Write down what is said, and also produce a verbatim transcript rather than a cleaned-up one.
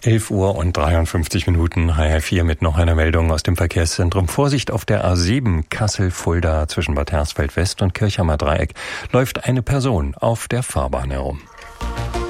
elf Uhr und dreiundfünfzig Minuten, H R vier mit noch einer Meldung aus dem Verkehrszentrum. Vorsicht auf der A sieben Kassel-Fulda zwischen Bad Hersfeld West und Kirchheimer Dreieck läuft eine Person auf der Fahrbahn herum.